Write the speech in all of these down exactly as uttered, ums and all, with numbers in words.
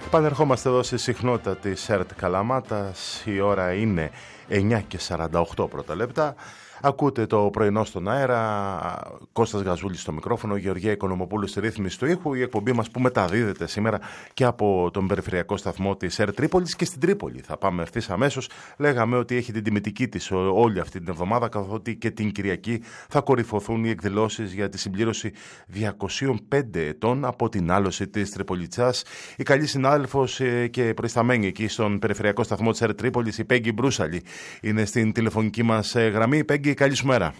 Επανερχόμαστε εδώ στη συχνότητα της ΕΡΤ Καλαμάτας. Η ώρα είναι εννιά και σαράντα οκτώ πρώτα λεπτά. Ακούτε το πρωινό στον αέρα. Κώστας Γαζούλης στο μικρόφωνο, Γεωργία Οικονομοπούλου στη ρύθμιση του ήχου. Η εκπομπή μας που μεταδίδεται σήμερα και από τον περιφερειακό σταθμό της ΕΡΤ Τρίπολης και στην Τρίπολη. Θα πάμε ευθύς αμέσως. Λέγαμε ότι έχει την τιμητική της όλη αυτή την εβδομάδα, καθότι και την Κυριακή θα κορυφωθούν οι εκδηλώσεις για τη συμπλήρωση διακοσίων πέντε ετών από την άλωση της Τριπολιτσάς. Η καλή συνάδελφος και προϊσταμένη εκεί στον περιφερειακό σταθμό της ΕΡΤ Τρίπολης, η Πέγγι Μπρούσαλη, είναι στην τηλεφωνική μας γραμμή. Πέγγι, καλή σου μέρα.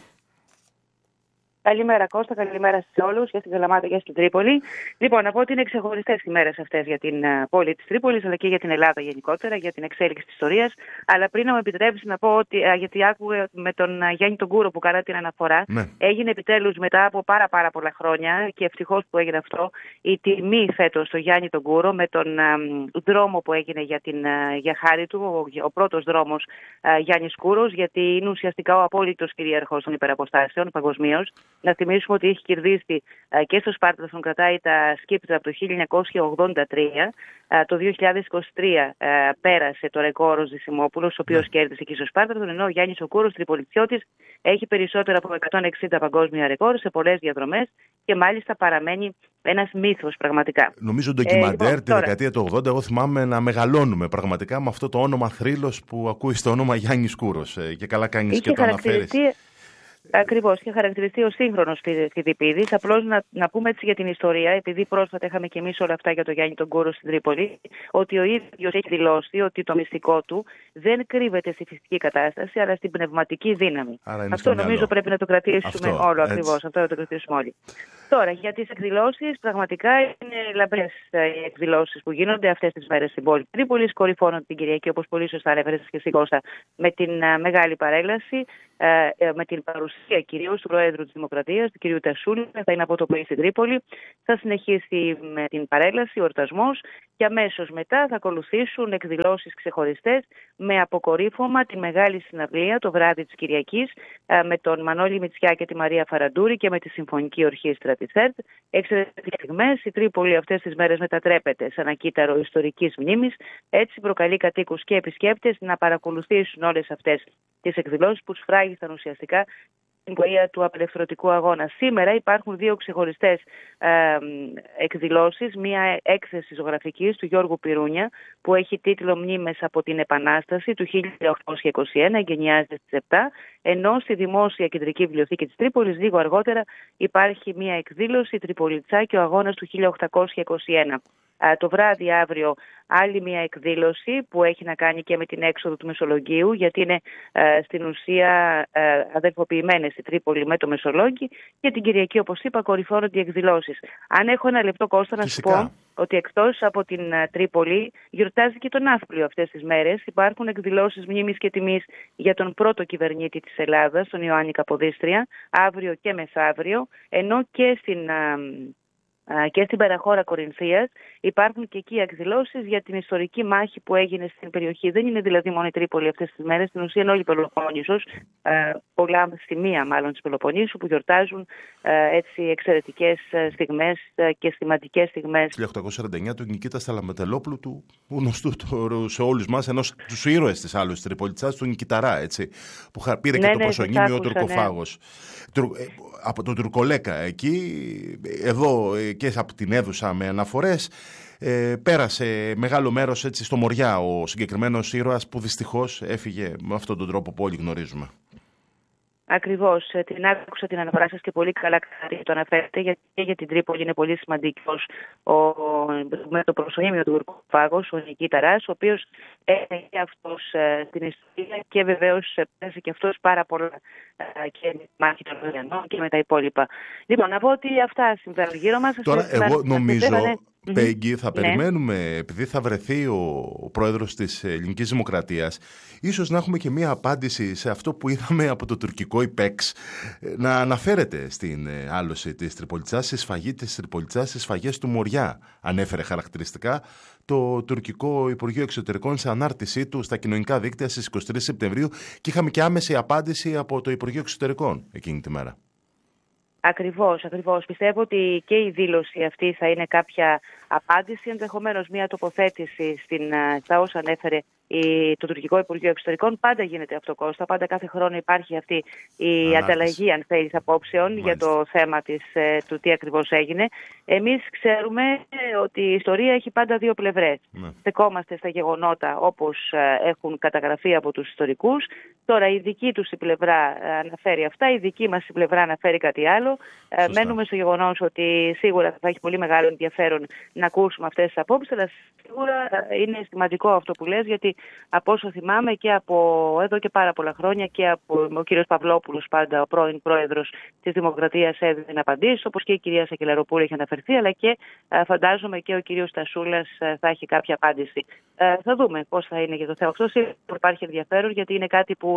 Καλημέρα Κώστα, καλημέρα σε όλους, και στην Καλαμάτα και στην Τρίπολη. Λοιπόν, να πω ότι είναι ξεχωριστές οι μέρες αυτές για την uh, πόλη της Τρίπολης, αλλά και για την Ελλάδα γενικότερα, για την εξέλιξη της ιστορίας. Αλλά πριν να μου επιτρέψει να πω ότι, uh, γιατί άκουγε με τον uh, Γιάννη τον Κούρο που κάνα την αναφορά, ναι. Έγινε επιτέλους μετά από πάρα πάρα πολλά χρόνια, και ευτυχώς που έγινε αυτό, η τιμή φέτος στο Γιάννη τον Κούρο με τον uh, δρόμο που έγινε για, την, uh, για χάρη του, ο, ο πρώτος δρόμος uh, Γιάννης Κούρος, γιατί είναι ουσιαστικά ο απόλυτος κυρίαρχος των υπεραποστάσεων παγκοσμίως. Να θυμίσουμε ότι έχει κερδίσει uh, και στο Σπάρταθον, κρατάει τα σκύπτρα από το χίλια εννιακόσια ογδόντα τρία. Uh, το δύο χιλιάδες είκοσι τρία uh, πέρασε το ρεκόρ ο Ζησιμόπουλος, ο οποίος yeah. κέρδισε εκεί στο Σπάρταθον, ενώ ο Γιάννης ο Κούρος, τριπολιτσιώτης, έχει περισσότερα από εκατόν εξήντα παγκόσμια ρεκόρ σε πολλές διαδρομές και μάλιστα παραμένει ένας μύθος πραγματικά. Νομίζω ντοκιμαντέρ ε, λοιπόν, τη δεκαετία του ογδόντα, εγώ θυμάμαι να μεγαλώνουμε πραγματικά με αυτό το όνομα θρύλος που ακούει στο όνομα Γιάννης Κούρος, ε, και καλά κάνεις και το αναφέρεις. Ακριβώς, είχε χαρακτηριστεί ο σύγχρονος Φιδιπίδης. Απλώς να, να πούμε έτσι για την ιστορία, επειδή πρόσφατα είχαμε και εμείς όλα αυτά για τον Γιάννη τον Κούρο στην Τρίπολη, ότι ο ίδιος έχει δηλώσει ότι το μυστικό του δεν κρύβεται στη φυσική κατάσταση, αλλά στην πνευματική δύναμη. Αυτό νομίζω μυαλό. Πρέπει να το κρατήσουμε αυτό, όλο ακριβώς. Αυτό να το κρατήσουμε όλοι. Τώρα, για τις εκδηλώσεις, πραγματικά είναι λαμπρές οι εκδηλώσεις που γίνονται αυτές τις μέρες στην πόλη Τρίπολης. Κορυφώνονται την Κυριακή, όπως πολύ σωστά ανέφερες και εσύ Κώστα, με την uh, μεγάλη παρέλαση, uh, με την παρουσία κυρίως του Προέδρου της Δημοκρατίας, του κ. Τασούλη. Θα είναι από το πρωί στην Τρίπολη. Θα συνεχίσει με την παρέλαση, ο εορτασμός, και αμέσως μετά θα ακολουθήσουν εκδηλώσεις ξεχωριστές με αποκορύφωμα τη μεγάλη συναυλία το βράδυ της Κυριακής uh, με τον Μανώλη Μητσιά και τη Μαρία Φαραντούρη και με τη Συμφωνική Ορχήστρα της ΕΡΤ. Εξαιρετικές στιγμές. Η Τρίπολη αυτές τις μέρες μετατρέπεται σε ένα κύτταρο ιστορικής μνήμης. Έτσι προκαλεί κατοίκους και επισκέπτες να παρακολουθήσουν όλες αυτές τις εκδηλώσεις που σφράγισαν ουσιαστικά την πορεία του απελευθερωτικού αγώνα. Σήμερα υπάρχουν δύο ξεχωριστές ε, εκδηλώσεις. Μία έκθεση ζωγραφικής του Γιώργου Πυρούνια που έχει τίτλο «Μνήμες από την Επανάσταση» του χίλια οκτακόσια είκοσι ένα, εγκαινιάζεται στις επτά, ενώ στη Δημόσια Κεντρική Βιβλιοθήκη της Τρίπολης λίγο αργότερα υπάρχει μία εκδήλωση «Τριπολιτσά και ο αγώνας» του χίλια οκτακόσια είκοσι ένα. Το βράδυ αύριο άλλη μια εκδήλωση που έχει να κάνει και με την έξοδο του Μεσολογγίου, γιατί είναι ε, στην ουσία ε, αδελφοποιημένες η Τρίπολη με το Μεσολόγγι, και την Κυριακή, όπως είπα, κορυφώνονται οι εκδηλώσεις. Αν έχω ένα λεπτό Κώστα να σου πω ότι εκτός από την uh, Τρίπολη γιορτάζει και τον Ναύπλιο αυτές τις μέρες. Υπάρχουν εκδηλώσεις μνήμης και τιμής για τον πρώτο κυβερνήτη της Ελλάδας, τον Ιωάννη Καποδίστρια, αύριο και μεθαύριο, ενώ και στην... Uh, και στην Περαχώρα Κορινθίας υπάρχουν και εκεί εκδηλώσεις για την ιστορική μάχη που έγινε στην περιοχή. Δεν είναι δηλαδή μόνο η Τρίπολη αυτές τις μέρες, στην ουσία είναι όλη η Πελοπόννησος, πολλά σημεία μάλλον της Πελοποννήσου που γιορτάζουν έτσι εξαιρετικές στιγμές και στιγματικές στιγμές. Το χίλια οκτακόσια σαράντα εννιά του Νικήτα Σταλαμετελόπουλου, του γνωστού σε όλους μας, ενός τους ήρωες της άλλης Τριπολιτσάς, του Νικηταρά, έτσι, που πήρε ναι, και το ναι, προσωνύμιο ο τουρκοφάγος. Ναι. Από τον Τουρκολέκα εκεί, εδώ και από την έδουσα με αναφορές, ε, πέρασε μεγάλο μέρος έτσι στο Μοριά ο συγκεκριμένος ήρωας που δυστυχώς έφυγε με αυτόν τον τρόπο που όλοι γνωρίζουμε. Ακριβώς. Την άκουσα την αναφορά σας και πολύ καλά το αναφέρετε, γιατί και για την Τρίπολη είναι πολύ σημαντικός ο, με το προσωνύμιο του τουρκοφάγος, ο Νικήταρας, ο οποίος έχει και αυτός ε, στην ιστορία και βεβαίως πέρασε και αυτός πάρα πολλά ε, και με τη μάχη των Λογιανών και με τα υπόλοιπα. Λοιπόν, να πω ότι αυτά συμβαίνουν γύρω μας. Τώρα, εγώ νομίζω... Πέγγι, θα ναι. περιμένουμε, επειδή θα βρεθεί ο πρόεδρος της Ελληνικής Δημοκρατίας, ίσως να έχουμε και μία απάντηση σε αυτό που είδαμε από το τουρκικό ΙΠΕΞ, να αναφέρεται στην άλωση της Τριπολιτσάς, στη σφαγή της Τριπολιτσάς, στις σφαγές του Μοριά. Ανέφερε χαρακτηριστικά το τουρκικό Υπουργείο Εξωτερικών σε ανάρτησή του στα κοινωνικά δίκτυα στις είκοσι τρεις Σεπτεμβρίου, και είχαμε και άμεση απάντηση από το Υπουργείο Εξωτερικών εκείνη τη μέρα. Ακριβώς, ακριβώς. Πιστεύω ότι και η δήλωση αυτή θα είναι κάποια απάντηση, ενδεχομένως μια τοποθέτηση στην, στα όσα ανέφερε η, το τουρκικό Υπουργείο Εξωτερικών. Πάντα γίνεται αυτό, Κώστα. Πάντα κάθε χρόνο υπάρχει αυτή η Ανάρτηση. ανταλλαγή, αν θέλεις, απόψεων Μάλιστα. για το θέμα της, του τι ακριβώς έγινε. Εμείς ξέρουμε ότι η ιστορία έχει πάντα δύο πλευρές. Ναι. Στεκόμαστε στα γεγονότα όπως έχουν καταγραφεί από τους ιστορικούς. Τώρα η δική τους η πλευρά αναφέρει αυτά, η δική μας η πλευρά αναφέρει κάτι άλλο. Σωστά. Μένουμε στο γεγονός ότι σίγουρα θα έχει πολύ μεγάλο ενδιαφέρον να ακούσουμε αυτές τις απόψεις, αλλά σίγουρα είναι σημαντικό αυτό που λες, γιατί από όσο θυμάμαι και από εδώ και πάρα πολλά χρόνια και από ο κύριος Παυλόπουλος, πάντα ο πρώην πρόεδρος της Δημοκρατίας, έδινε απαντήσεις, όπως και η κυρία Σακελαροπούλου έχει αναφερθεί, αλλά και φαντάζομαι και ο κύριος Στασούλας θα έχει κάποια απάντηση. Θα δούμε πώς θα είναι για το θέμα αυτό. Σίγουρα υπάρχει ενδιαφέρον, γιατί είναι κάτι που